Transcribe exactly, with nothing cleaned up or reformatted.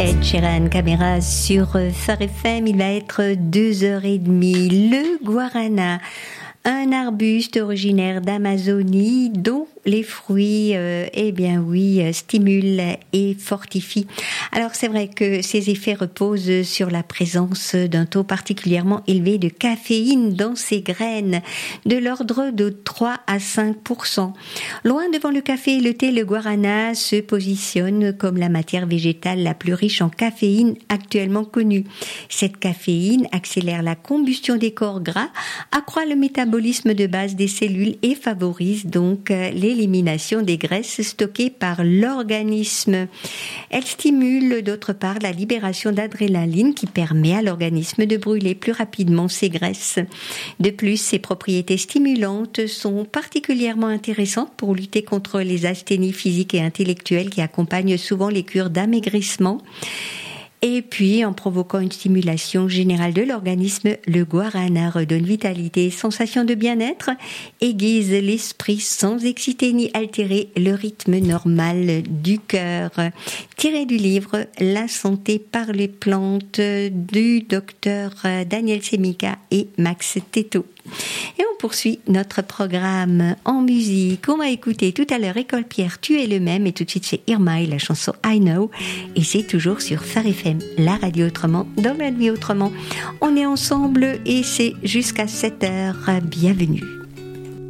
Ed Sheeran, caméra sur Phare F M, il va être deux heures trente. Le guarana, un arbuste originaire d'Amazonie dont les fruits, euh, eh bien oui, stimulent et fortifient. Alors c'est vrai que ces effets reposent sur la présence d'un taux particulièrement élevé de caféine dans ces graines, de l'ordre de trois à cinq pour cent. Loin devant le café et le thé, le guarana se positionne comme la matière végétale la plus riche en caféine actuellement connue. Cette caféine accélère la combustion des corps gras, accroît le métabolisme de base des cellules et favorise donc l'élimination des graisses stockées par l'organisme. Elle stimule d'autre part la libération d'adrénaline qui permet à l'organisme de brûler plus rapidement ses graisses. De plus, ses propriétés stimulantes sont particulièrement intéressantes pour lutter contre les asthénies physiques et intellectuelles qui accompagnent souvent les cures d'amaigrissement. Et puis, en provoquant une stimulation générale de l'organisme, le guarana redonne vitalité, sensation de bien-être, aiguise l'esprit sans exciter ni altérer le rythme normal du cœur. Tiré du livre La santé par les plantes du docteur Daniel Semica et Max Teto. Et on poursuit notre programme en musique. On va écouter tout à l'heure École Pierre, Tu es le même, et tout de suite c'est Irma et la chanson I Know. Et c'est toujours sur Phare F M, la radio autrement, dans la vie autrement. On est ensemble et c'est jusqu'à sept heures. Bienvenue.